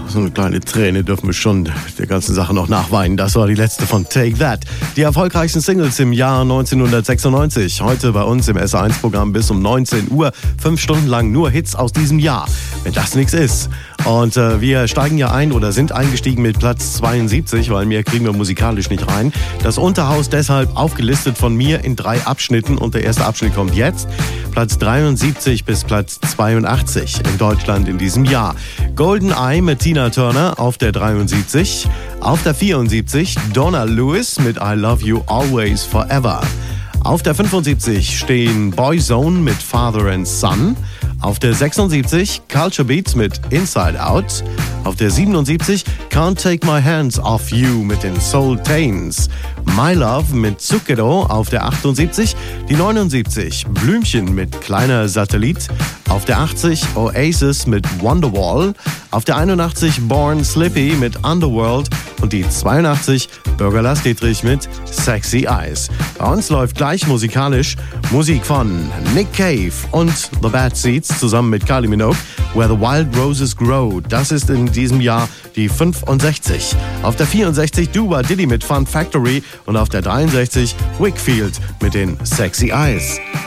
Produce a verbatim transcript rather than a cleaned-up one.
So eine kleine Träne dürfen wir schon der ganzen Sache noch nachweinen. Das war die letzte von Take That. Die erfolgreichsten Singles im Jahr neunzehnhundertsechsundneunzig. Heute bei uns im S eins Programm bis um neunzehn Uhr. Fünf Stunden lang nur Hits aus diesem Jahr. Wenn das nichts ist. Und äh, wir steigen ja ein oder sind eingestiegen mit Platz zweiundsiebzig, weil mehr kriegen wir musikalisch nicht rein. Das Unterhaus deshalb aufgelistet von mir in drei Abschnitten. Und der erste Abschnitt kommt jetzt. Platz dreiundsiebzig bis Platz zweiundachtzig in Deutschland in diesem Jahr. Golden Eye mit Tina Turner auf der dreiundsiebzig. Auf der vierundsiebzig Donna Lewis mit I Love You Always Forever. Auf der fünfundsiebzig stehen Boyzone mit Father and Son. Auf der sechsundsiebzig Culture Beats mit Inside Out. Auf der siebenundsiebzig Can't Take My Hands Off You mit den Soul Tains. My Love mit Zucchero auf der achtundsiebzig. Die neunundsiebzig Blümchen mit Kleiner Satellit. Auf der achtzig Oasis mit Wonderwall. Auf der einundachtzig Born Slippy mit Underworld. Und die zweiundachtzig Bürger Lars Dietrich mit Sexy Eyes. Bei uns läuft gleich musikalisch Musik von Nick Cave und The Bad Seeds zusammen mit Kylie Minogue. Where the Wild Roses Grow. Das ist in diesem Jahr die fünfundsechzig. Auf der vierundsechzig Duba Diddy mit Fun Factory. Und auf der dreiundsechzig Wickfield mit den Sexy Eyes.